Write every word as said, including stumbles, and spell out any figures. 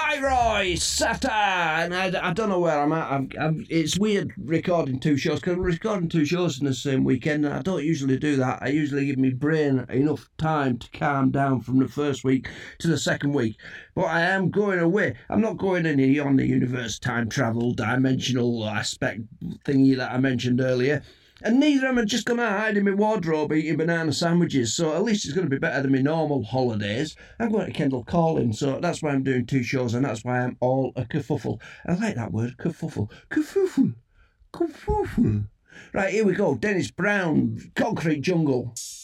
Right, Roy, Saturn. I, I don't know where I'm at. I'm, I'm, it's weird recording two shows because I'm recording two shows in the same weekend, and I don't usually do that. I usually give my brain enough time to calm down from the first week to the second week. But I am going away. I'm not going any on the universe, time travel, dimensional aspect thingy that I mentioned earlier. And neither am I just going to hide in my wardrobe eating banana sandwiches, so at least it's going to be better than my normal holidays. I'm going to Kendal Calling, so that's why I'm doing two shows, and that's why I'm all a kerfuffle. I like that word, kerfuffle. Kerfuffle. Kerfuffle. Right, here we go. Dennis Brown, Concrete Jungle.